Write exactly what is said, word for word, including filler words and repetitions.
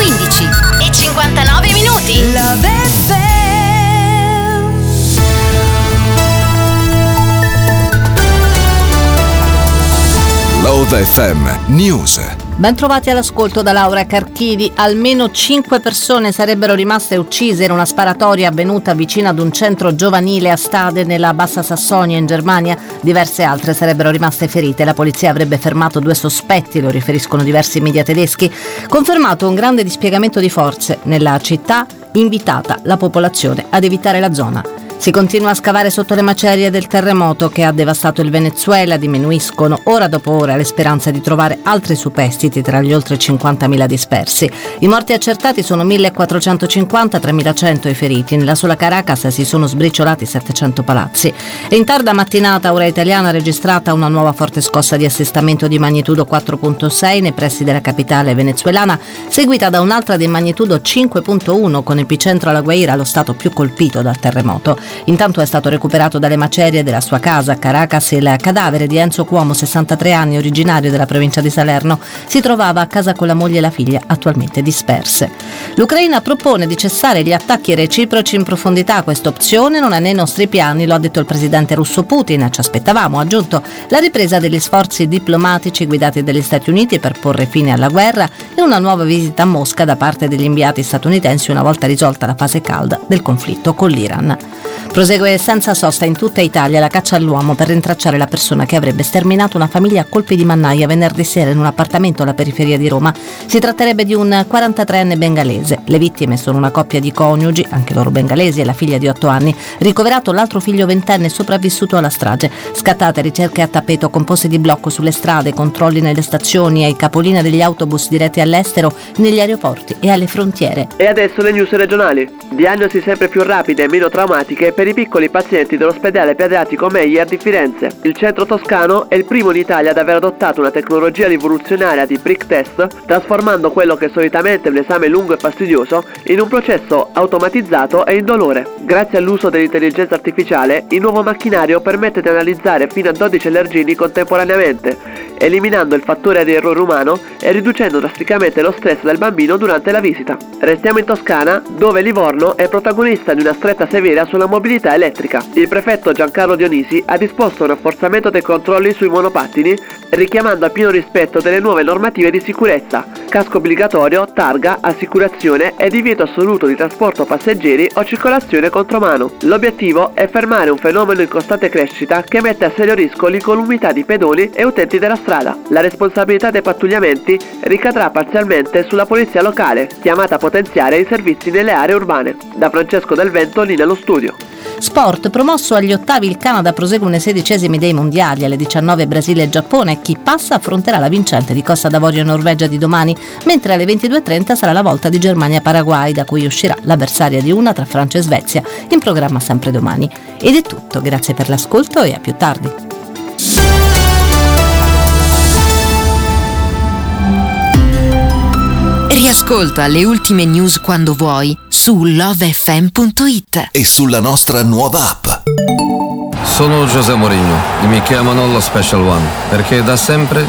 quindici e cinquantanove minuti. Love F M. Love F M News. Ben trovati all'ascolto da Laura Carchidi. Almeno cinque persone sarebbero rimaste uccise in una sparatoria avvenuta vicino ad un centro giovanile a Stade nella Bassa Sassonia in Germania. Diverse altre sarebbero rimaste ferite. La polizia avrebbe fermato due sospetti, lo riferiscono diversi media tedeschi. Confermato un grande dispiegamento di forze nella città, invitata la popolazione ad evitare la zona. Si continua a scavare sotto le macerie del terremoto che ha devastato il Venezuela. Diminuiscono ora dopo ora le speranze di trovare altri superstiti tra gli oltre cinquantamila dispersi. I morti accertati sono millequattrocentocinquanta, tremilacento i feriti. Nella sola Caracas si sono sbriciolati settecento palazzi. E in tarda mattinata, ora italiana, registrata una nuova forte scossa di assestamento di magnitudo quattro virgola sei nei pressi della capitale venezuelana, seguita da un'altra di magnitudo cinque virgola uno con epicentro a La Guaira, lo stato più colpito dal terremoto. Intanto è stato recuperato dalle macerie della sua casa a Caracas il cadavere di Enzo Cuomo, sessantatré anni, originario della provincia di Salerno. Si trovava a casa con la moglie e la figlia, attualmente disperse. L'Ucraina propone di cessare gli attacchi reciproci in profondità. Questa opzione non è nei nostri piani, lo ha detto il presidente russo Putin. Ci aspettavamo, ha aggiunto, la ripresa degli sforzi diplomatici guidati dagli Stati Uniti per porre fine alla guerra e una nuova visita a Mosca da parte degli inviati statunitensi una volta risolta la fase calda del conflitto con l'Iran. Prosegue senza sosta in tutta Italia la caccia all'uomo per rintracciare la persona che avrebbe sterminato una famiglia a colpi di mannaia venerdì sera in un appartamento alla periferia di Roma. Si tratterebbe di un quarantatreenne bengalese. Le vittime sono una coppia di coniugi, anche loro bengalesi, e la figlia di otto anni. Ricoverato l'altro figlio ventenne sopravvissuto alla strage. Scattate ricerche a tappeto con posti di blocco sulle strade, controlli nelle stazioni, ai capolinea degli autobus diretti all'estero, negli aeroporti e alle frontiere. E adesso le news regionali. Diagnosi sempre più rapide e meno traumatiche per i piccoli pazienti dell'ospedale pediatrico Meyer di Firenze. Il centro toscano è il primo in Italia ad aver adottato una tecnologia rivoluzionaria di prick test, trasformando quello che solitamente è un esame lungo e fastidioso in un processo automatizzato e indolore. Grazie all'uso dell'intelligenza artificiale, il nuovo macchinario permette di analizzare fino a dodici allergeni contemporaneamente, eliminando il fattore di errore umano e riducendo drasticamente lo stress del bambino durante la visita. Restiamo in Toscana, dove Livorno è protagonista di una stretta severa sulla mobilità elettrica. Il prefetto Giancarlo Dionisi ha disposto un rafforzamento dei controlli sui monopattini, richiamando a pieno rispetto delle nuove normative di sicurezza, casco obbligatorio, targa, assicurazione e divieto assoluto di trasporto passeggeri o circolazione contromano. L'obiettivo è fermare un fenomeno in costante crescita che mette a serio rischio l'incolumità di pedoni e utenti della strada. La responsabilità dei pattugliamenti ricadrà parzialmente sulla polizia locale, chiamata a potenziare i servizi nelle aree urbane. Da Francesco Del Vento, linea allo studio. Sport, promosso agli ottavi il Canada prosegue nei sedicesimi dei mondiali. Alle diciannove Brasile e Giappone. Chi passa affronterà la vincente di Costa d'Avorio e Norvegia di domani, mentre alle ventidue e trenta sarà la volta di Germania-Paraguay, da cui uscirà l'avversaria di una tra Francia e Svezia, in programma sempre domani. Ed è tutto, grazie per l'ascolto e a più tardi. Riascolta le ultime news quando vuoi su love f m punto it e sulla nostra nuova app. Sono José Mourinho e mi chiamano lo Special One perché da sempre